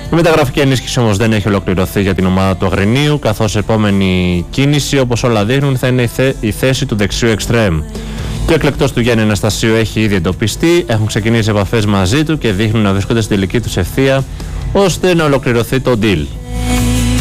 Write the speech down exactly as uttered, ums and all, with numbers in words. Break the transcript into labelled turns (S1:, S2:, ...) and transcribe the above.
S1: Η μεταγραφική ενίσχυση όμως δεν έχει ολοκληρωθεί για την ομάδα του Αγρινίου, καθώς η επόμενη κίνηση, όπως όλα δείχνουν, θα είναι η, θέ, η θέση του δεξιού εξτρέμ. Και ο εκλεκτός του Γιάννη Αναστασίου έχει ήδη εντοπιστεί, έχουν ξεκινήσει επαφές μαζί του και δείχνουν να βρίσκονται στην τελική τους ευθεία ώστε να ολοκληρωθεί το deal.